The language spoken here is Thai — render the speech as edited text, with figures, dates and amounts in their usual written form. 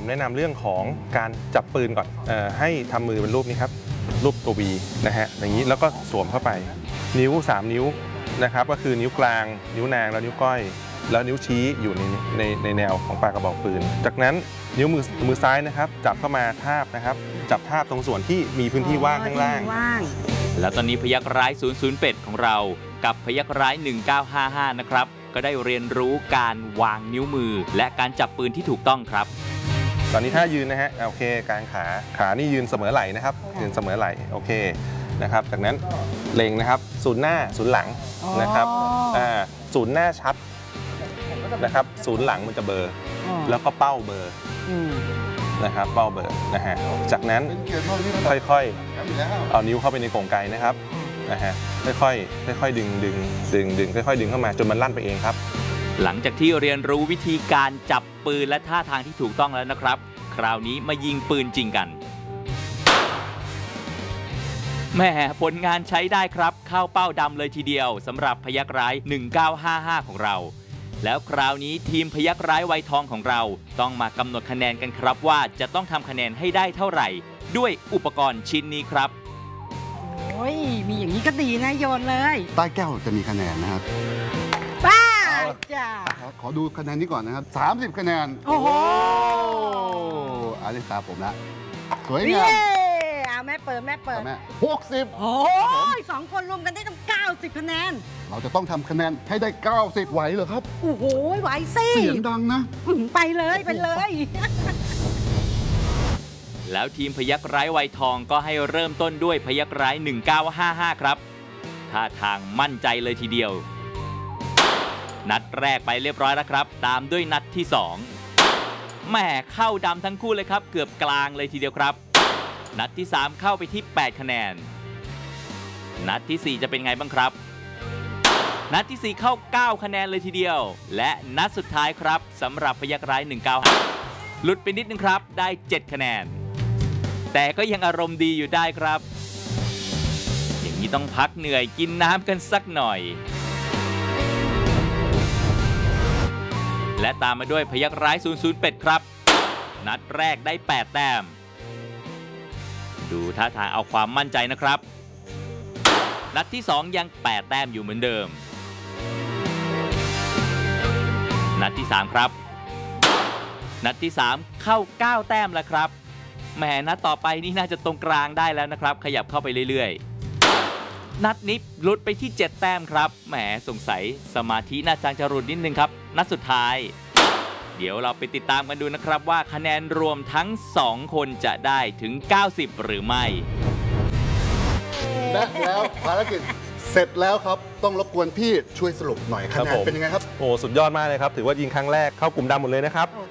แนะนำเรื่องของการจับปืนก่อนให้ทำมือเป็นรูปนี้ครับรูปตัว V นะฮะอย่างนี้แล้วก็สวมเข้าไปนิ้ว3นิ้วนะครับก็คือนิ้วกลางนิ้วนางแล้วนิ้วก้อยแล้วนิ้วชี้อยู่ในแนวของปากกระบอกปืนจากนั้นนิ้วมือซ้ายนะครับจับเข้ามาทาบนะครับจับทาบตรงส่วนที่มีพื้นที่ว่างข้างล่างแล้วตอนนี้พยัคฆ์ร้าย008ของเรากับพยัคฆ์ร้าย1955นะครับก็ได้เรียนรู้การวางนิ้วมือและการจับปืนที่ถูกต้องครับตอนนี้ถ้ายืนนะฮะโอเคกางขานี่ยืนเสมอไหล่นะครับยืนเสมอไหล่โอเคนะครับจากนั้นเล็งนะครับศูนย์หน้าศูนย์หลังนะครับศูนย์หน้าชัดนะครับศูนย์หลังมันจะเบอร์แล้วก็เป้าเบอร์นะครับเป้าเบอร์นะฮะจากนั้นค่อยๆเอานิ้วเข้าไปในกรงไกนะครับนะฮะค่อยๆดึงค่อยๆดึงเข้ามาจนมันลั่นไปเองครับหลังจากที่เรียนรู้วิธีการจับปืนและท่าทางที่ถูกต้องแล้วนะครับคราวนี้มายิงปืนจริงกันแหมผลงานใช้ได้ครับเข้าเป้าดำเลยทีเดียวสำหรับพยัคฆ์ร้าย1955ของเราแล้วคราวนี้ทีมพยัคฆ์ร้ายวัยทองของเราต้องมากำหนดคะแนนกันครับว่าจะต้องทำคะแนนให้ได้เท่าไหร่ด้วยอุปกรณ์ชิ้นนี้ครับโอ้ยมีอย่างนี้ก็ดีนะโยนเลยใต้แก้วจะมีคะแนนนะครับป้าจ้าขอดูคะแนนนี้ก่อนนะครับ30คะแนนโอ้โหอันนี้ตามผมละสวยงามเอาแม่เปิดแม่60 โอ้ย2 คนรวมกันได้ตั้ง90คะแนนเราจะต้องทำคะแนนให้ได้90ไหวเหรอครับโอ้โหไหวสิเสียงดังนะไปเลยแล้วทีมพยัคฆ์ร้ายวัยทองก็ให้เริ่มต้นด้วยพยัคฆ์ร้าย1955ครับท่าทางมั่นใจเลยทีเดียวนัดแรกไปเรียบร้อยแล้วครับตามด้วยนัดที่2แหมเข้าดำทั้งคู่เลยครับเกือบกลางเลยทีเดียวครับนัดที่3เข้าไปที่8คะแนนนัดที่4จะเป็นไงบ้างครับนัดที่4เข้า9คะแนนเลยทีเดียวและนัดสุดท้ายครับสำหรับพยัคฆ์ร้าย195หลุดไปนิดนึงครับได้7คะแนนแต่ก็ยังอารมณ์ดีอยู่ได้ครับอย่างนี้ต้องพักเหนื่อยกินน้ำกันสักหน่อยและตามมาด้วยพยัคฆ์ร้าย008ครับนัดแรกได้8แต้มดูท่าทางเอาความมั่นใจนะครับนัดที่2ยัง8แต้มอยู่เหมือนเดิมนัดที่3ครับนัดที่3เข้า9แต้มแล้วครับแหมนัดต่อไปนี่น่าจะตรงกลางได้แล้วนะครับขยับเข้าไปเรื่อยๆนัดนี้หลุดไปที่7แต้มครับแหมสงสัยสมาธิน่าจะหลุดนิดนึงครับนัดสุดท้ายเดี๋ยวเราไปติดตามกันดูนะครับว่าคะแนนรวมทั้ง2คนจะได้ถึง90หรือไม่และแล้วภารกิจเสร็จแล้วครับต้องรบกวนพี่ช่วยสรุปหน่อยคะแนนเป็นยังไงครับโอ้สุดยอดมากเลยครับถือว่ายิงครั้งแรกเข้ากลุ่มดำหมดเลยนะครับ